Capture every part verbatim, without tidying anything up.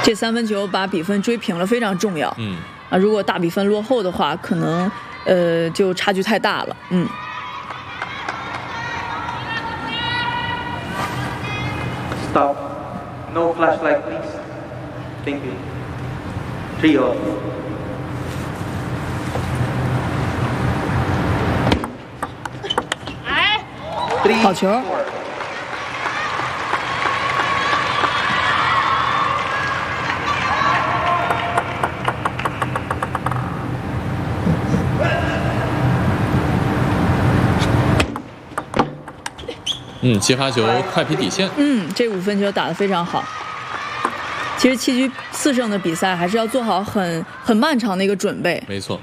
这三分球把比分追平了，非常重要。 嗯， 啊，如果大比分落后的话，可能呃就差距太大了。嗯。 Stop. No flashlight, please. Thank you. Trio. 好球。 嗯，接发球快劈底线。 嗯，这五分球打得非常好。其实七局四胜的比赛还是要做好很很漫长的一个准备。 没错。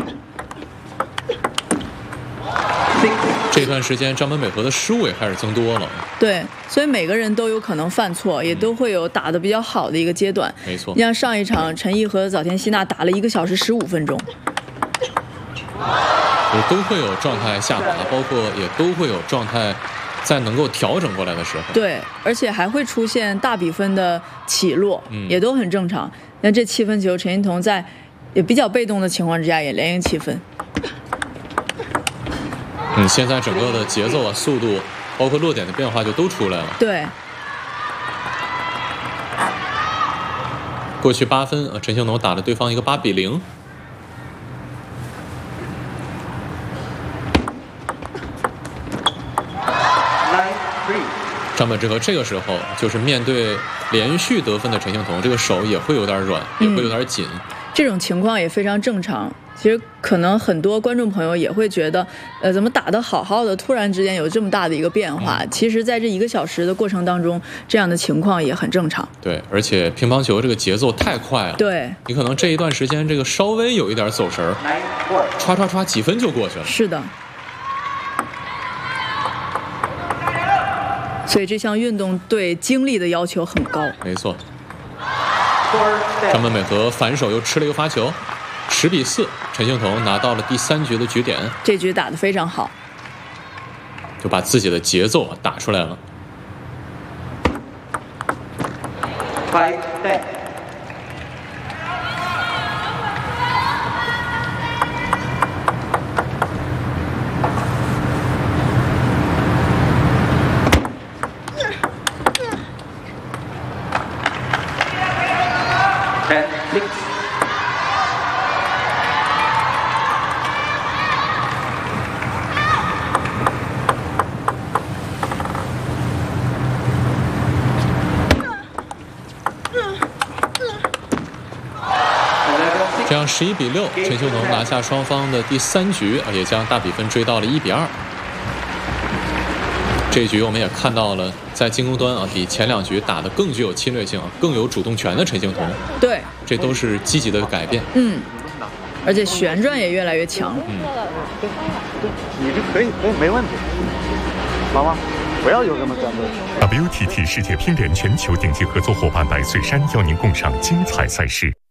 这段时间张本美和的失误也开始增多了。 对，所以每个人都有可能犯错，也都会有打得比较好的一个阶段。 没错。 你像上一场陈毅和早田希娜打了一个小时十五分钟。 也都会有状态下滑，包括也都会有状态在能够调整过来的时候。 对，而且还会出现大比分的起落， 嗯、 也都很正常。那这七分球，陈欣彤在也比较被动的情况之下，也连赢七分。 嗯，现在整个的节奏啊、速度，包括落点的变化就都出来了。 对。 过去八分啊，陈欣彤打了对方一个八比零。张本智和这个时候就是面对连续得分的陈欣彤，这个手也会有点软，也会有点紧、嗯。 这种情况也非常正常。其实可能很多观众朋友也会觉得，呃，怎么打得好好的，突然之间有这么大的一个变化？嗯、其实，在这一个小时的过程当中，这样的情况也很正常。 对，而且乒乓球这个节奏太快了。 对， 你可能这一段时间这个稍微有一点走神儿，唰唰唰几分就过去了。 是的。所以这项运动对精力的要求很高。 没错。张本美和反手又吃了一个发球，十比四，陈欣彤拿到了第三局的局点。 这局打得非常好， 就把自己的节奏打出来了。 Five, ten. 这样十一比六，陈秀农拿下双方的第三局，也将大比分追到了一比二。这一局我们也看到了，在进攻端啊，比前两局打得更具有侵略性、更有主动权的陈兴彤。 对， 这都是积极的改变。 嗯，而且旋转也越来越强了。 嗯， 你这可以，可以，没问题。妈妈，不要有这么专注。 W T T 世界乒联全球顶级合作伙伴百岁山邀您共赏精彩赛事。